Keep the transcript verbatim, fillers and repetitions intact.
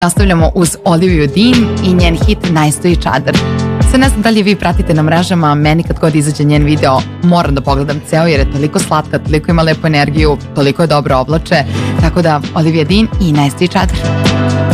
Nastavljamo uz Oliviju Dean i njen hit Najstoji čadar. Sve ne znam da li vi pratite na mrežama, meni kad god izađe njen video moram da pogledam ceo jer je toliko slatka, toliko ima lepu energiju, toliko je dobro oblače, tako da Olivija Dean i Najstoji čadar.